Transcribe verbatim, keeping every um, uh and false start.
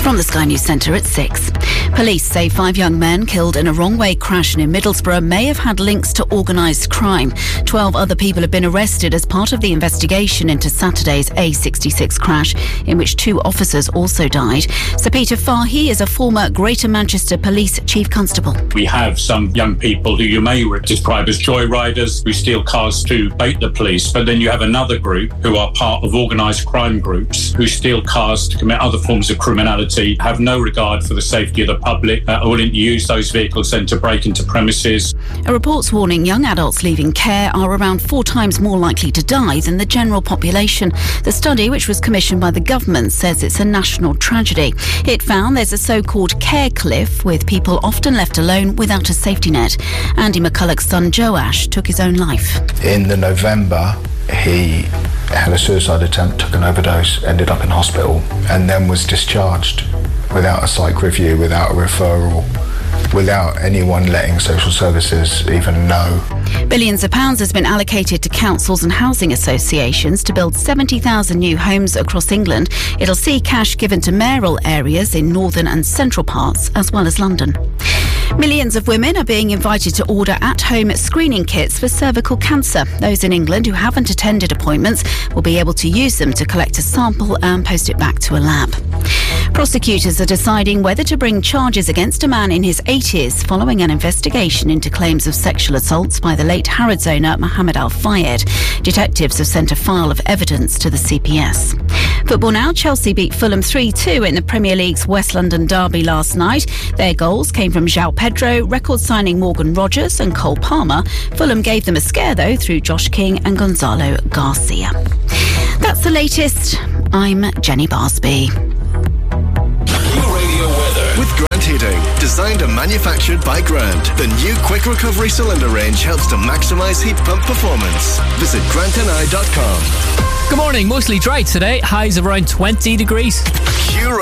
From the Sky News Centre at six. Police say five young men killed in a wrong-way crash near Middlesbrough may have had links to organised crime. Twelve other people have been arrested as part of the investigation into Saturday's A sixty-six crash, in which two officers also died. Sir Peter Fahy is a former Greater Manchester Police Chief Constable. We have some young people who you may describe as joyriders who steal cars to bait the police, but then you have another group who are part of organised crime groups who steal cars to commit other forms of criminality, have no regard for the safety of the public, uh, are willing to use those vehicles then to break into premises. A report's warning young adults leaving care are around four times more likely to die than the general population. The study, which was commissioned by the government, says it's a national tragedy. It found there's a so-called care cliff, with people often left alone without a safety net. Andy McCulloch's son Joash took his own life. In the November, he had a suicide attempt, took an overdose, ended up in hospital, and then was discharged without a psych review, without a referral, without anyone letting social services even know. Billions of pounds has been allocated to councils and housing associations to build seventy thousand new homes across England. It'll see cash given to mayoral areas in northern and central parts, as well as London. Millions of women are being invited to order at-home screening kits for cervical cancer. Those in England who haven't attended appointments will be able to use them to collect a sample and post it back to a lab. Prosecutors are deciding whether to bring charges against a man in his eighties following an investigation into claims of sexual assaults by the late Harrods owner Mohammed Al Fayed. Detectives have sent a file of evidence to the C P S. Football now. Chelsea beat Fulham three two in the Premier League's West London derby last night. Their goals came from João Pedro, record signing Morgan Rogers and Cole Palmer. Fulham gave them a scare though through Josh King and Gonzalo Garcia. That's the latest. I'm Jenny Barsby. Radio weather with Grant Heating, designed and manufactured by Grant. The new quick recovery cylinder range helps to maximise heat pump performance. Visit grant and i dot com. Good morning, mostly dry today, highs of around twenty degrees. Q